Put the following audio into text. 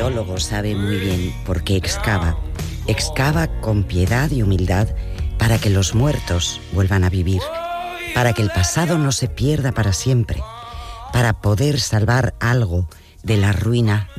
arqueólogo sabe muy bien por qué excava. Excava con piedad y humildad para que los muertos vuelvan a vivir, para que el pasado no se pierda para siempre, para poder salvar algo de la ruina